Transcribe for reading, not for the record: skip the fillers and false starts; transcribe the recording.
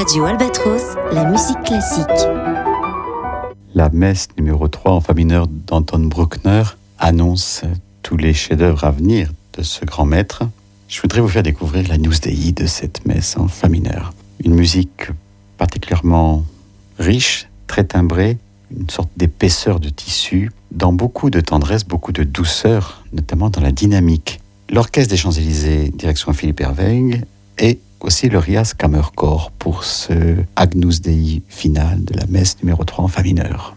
Radio Albatros, la musique classique. La messe numéro 3 en fa mineur d'Anton Bruckner annonce tous les chefs-d'œuvre à venir de ce grand maître. Je voudrais vous faire découvrir la Agnus Dei de cette messe en fa mineur. Une musique particulièrement riche, très timbrée, une sorte d'épaisseur de tissu, dans beaucoup de tendresse, beaucoup de douceur, notamment dans la dynamique. L'Orchestre des Champs-Élysées, direction Philippe Herveyg, et aussi le Rias Kammerchor pour ce Agnus Dei final de la messe numéro 3 en fa mineur.